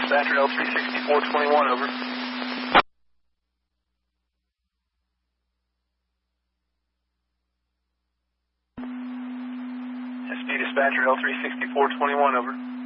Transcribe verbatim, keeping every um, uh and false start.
Dispatcher L three sixty-four twenty-one, over. S P Dispatcher L three sixty-four twenty-one, over.